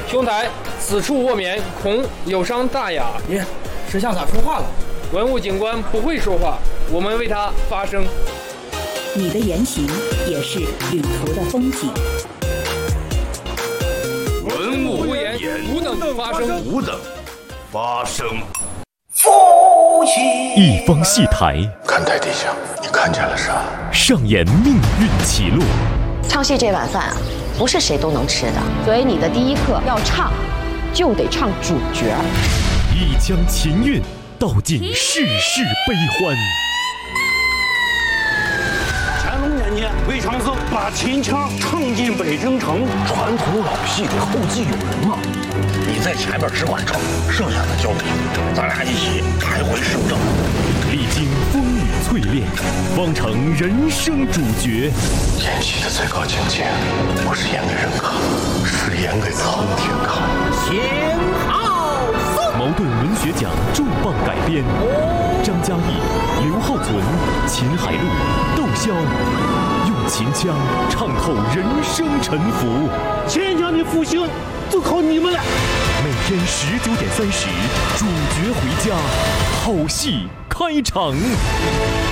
兄台，此处卧眠，恐有伤大雅。 咦，石像咋说话了？ 文物警官不会说话，我们为他发声。 你的言行也是旅途的风景。 文物无言，吾等发声。 吾等发声。 夫妻一方戏台， 看台底下，你看见了啥？ 上演命运起落。 唱戏这碗饭啊，不是谁都能吃的，所以你的第一课要唱，就得唱主角。 一腔琴韵，道尽世事悲欢。 乾隆年间，魏长寿把秦腔唱进北京城。 传统老戏得后继有人嘛，你在前面只管唱，剩下的交给我，咱俩一起抬回圣正。 历经风雨淬炼，方成人生主角。 演戏的最高境界，不是演给人看，是演给苍天看。 秦昊颂， 茅盾文学奖重磅改编，张嘉译、刘浩存、秦海璐、窦骁，用秦腔唱透人生沉浮。 秦腔的复兴就靠你们了。 每天19:30，主角回家，好戏开场。